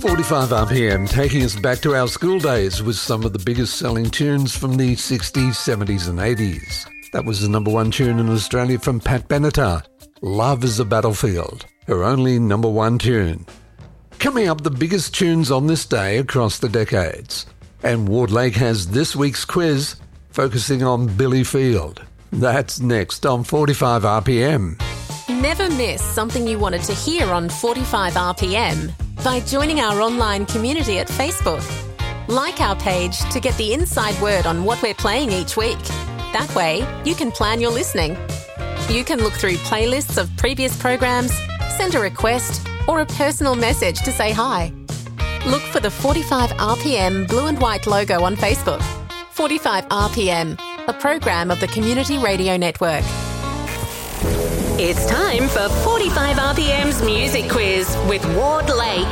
45 RPM, taking us back to our school days with some of the biggest selling tunes from the 60s, 70s and 80s. That was the number one tune in Australia from Pat Benatar, Love is a Battlefield, her only number one tune. Coming up, the biggest tunes on this day across the decades. And Ward Lake has this week's quiz focusing on Billy Field. That's next on 45 RPM. Never miss something you wanted to hear on 45 RPM by joining our online community at Facebook. Like our page to get the inside word on what we're playing each week. That way, you can plan your listening. You can look through playlists of previous programs, send a request, or a personal message to say hi. Look for the 45 RPM blue and white logo on Facebook. 45 RPM, a program of the Community Radio Network. It's time for 45 RPM's Music Quiz with Ward Lake.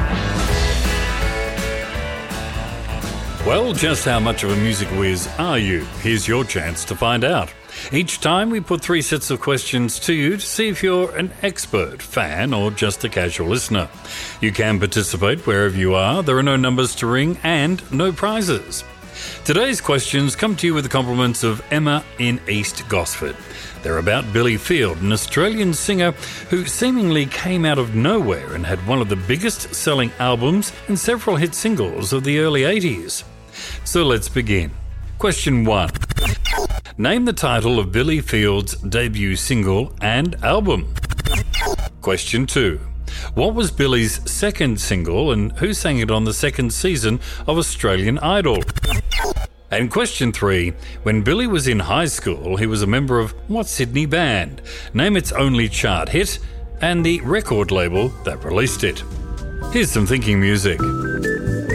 Well, just how much of a music whiz are you? Here's your chance to find out. Each time we put 3 sets of questions to you to see if you're an expert, fan or just a casual listener. You can participate wherever you are. There are no numbers to ring and no prizes. Today's questions come to you with the compliments of Emma in East Gosford. They're about Billy Field, an Australian singer who seemingly came out of nowhere and had one of the biggest selling albums and several hit singles of the early 80s. So let's begin. Question 1. Name the title of Billy Field's debut single and album. Question 2. What was Billy's second single and who sang it on the second season of Australian Idol? And question 3. When Billy was in high school, he was a member of what Sydney band? Name its only chart hit and the record label that released it. Here's some thinking music.